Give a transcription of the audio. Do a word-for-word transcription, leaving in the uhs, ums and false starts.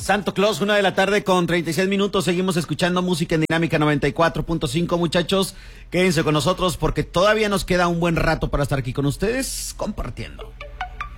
Santo Claus, una de la tarde con treinta y seis minutos. Seguimos escuchando música en Dinámica noventa y cuatro punto cinco, muchachos. Quédense con nosotros porque todavía nos queda un buen rato para estar aquí con ustedes compartiendo.